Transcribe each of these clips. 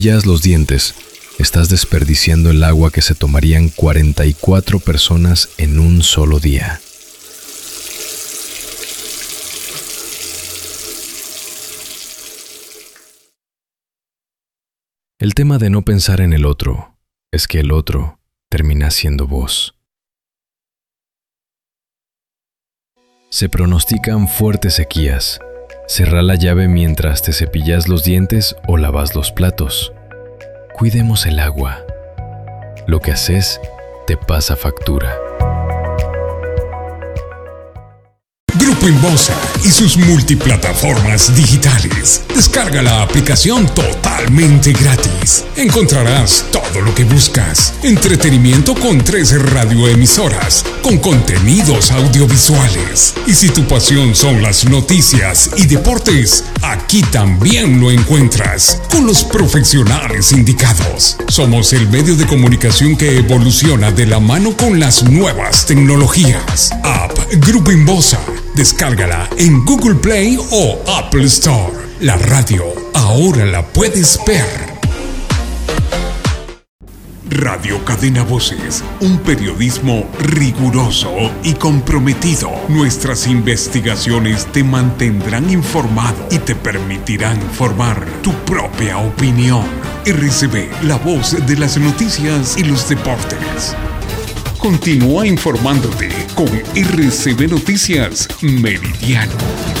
cepillas los dientes, estás desperdiciando el agua que se tomarían 44 personas en un solo día. El tema de no pensar en el otro es que el otro termina siendo vos. Se pronostican fuertes sequías. Cerrá la llave mientras te cepillas los dientes o lavas los platos. Cuidemos el agua. Lo que haces te pasa factura. Grupo Inbosa y sus multiplataformas digitales. Descarga la aplicación totalmente gratis. Encontrarás todo lo que buscas. Entretenimiento con 3 radioemisoras, con contenidos audiovisuales. Y si tu pasión son las noticias y deportes, aquí también lo encuentras, con los profesionales indicados. Somos el medio de comunicación que evoluciona de la mano con las nuevas tecnologías. App Grupo Inbosa. Descárgala en Google Play o Apple Store. La radio ahora la puedes ver. Radio Cadena Voces, un periodismo riguroso y comprometido. Nuestras investigaciones te mantendrán informado y te permitirán formar tu propia opinión. RCB, la voz de las noticias y los deportes. Continúa informándote con RCB Noticias Meridiano.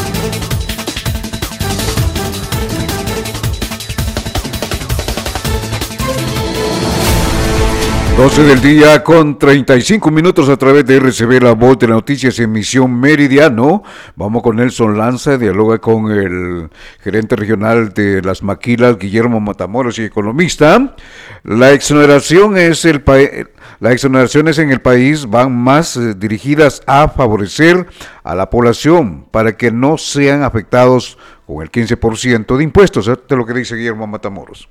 12 del día con 35 minutos a través de RCB, la voz de las noticias, emisión Meridiano. Vamos con Nelson Lanza, dialoga con el gerente regional de Las Maquilas, Guillermo Matamoros, y economista. Las exoneraciones en el país van más dirigidas a favorecer a la población para que no sean afectados con el 15% de impuestos. Esto es lo que dice Guillermo Matamoros.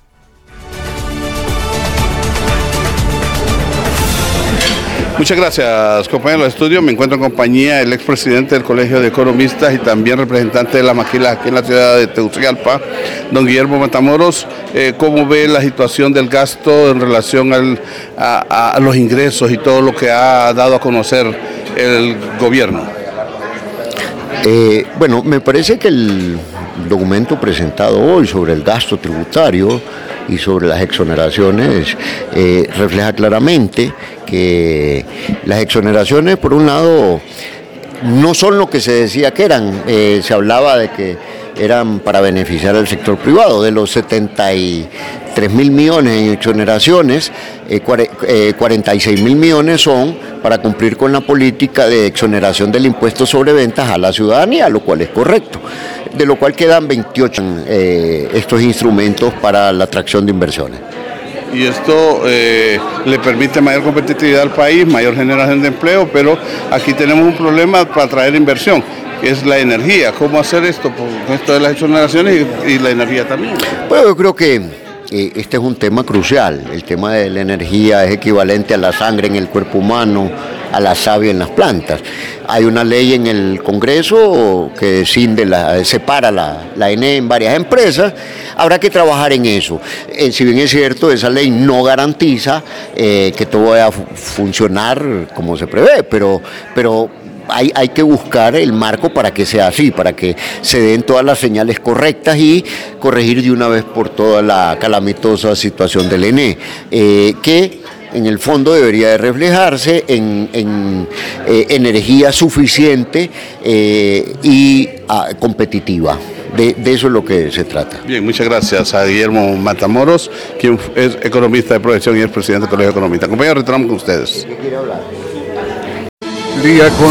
Muchas gracias, compañeros de estudio. Me encuentro en compañía del expresidente del Colegio de Economistas y también representante de la Maquila aquí en la ciudad de Tegucigalpa, don Guillermo Matamoros. ¿Cómo ve la situación del gasto en relación a los ingresos y todo lo que ha dado a conocer el gobierno? Bueno, me parece que el documento presentado hoy sobre el gasto tributario y sobre las exoneraciones refleja claramente que las exoneraciones, por un lado, no son lo que se decía que eran. Se hablaba de que eran para beneficiar al sector privado. De los 73.000 millones en exoneraciones, 46.000 millones son para cumplir con la política de exoneración del impuesto sobre ventas a la ciudadanía, lo cual es correcto, de lo cual quedan 28 estos instrumentos para la atracción de inversiones. Y esto le permite mayor competitividad al país, mayor generación de empleo, pero aquí tenemos un problema para atraer inversión, que es la energía. ¿Cómo hacer esto? Con esto de las exoneraciones y la energía también. Bueno, yo creo que este es un tema crucial. El tema de la energía es equivalente a la sangre en el cuerpo humano, a la savia en las plantas. Hay una ley en el Congreso que separa la ENE en varias empresas. Habrá que trabajar en eso. Si bien es cierto, esa ley no garantiza que todo vaya a funcionar como se prevé, pero hay que buscar el marco para que sea así, para que se den todas las señales correctas y corregir de una vez por todas la calamitosa situación del ENE, que en el fondo debería de reflejarse en energía suficiente y competitiva. De eso es lo que se trata. Bien, muchas gracias a Guillermo Matamoros, quien es economista de profesión y es presidente del Colegio de Economistas. Compañeros, retornamos con ustedes. Día con